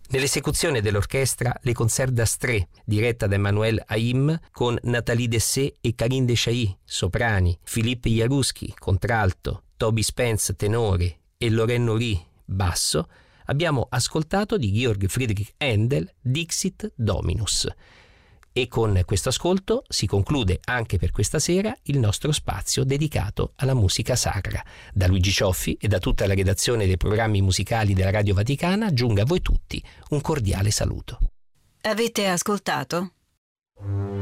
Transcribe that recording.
Nell'esecuzione dell'orchestra Le Concert d'Astrée, diretta da Emmanuel Haïm, con Nathalie Dessay e Karine Deschailly, soprani, Philippe Jaruski, contralto, Toby Spence, tenore e Lorraine Horry, basso, abbiamo ascoltato di Georg Friedrich Händel Dixit Dominus. E con questo ascolto si conclude anche per questa sera il nostro spazio dedicato alla musica sacra. Da Luigi Cioffi e da tutta la redazione dei programmi musicali della Radio Vaticana giunga a voi tutti un cordiale saluto. Avete ascoltato?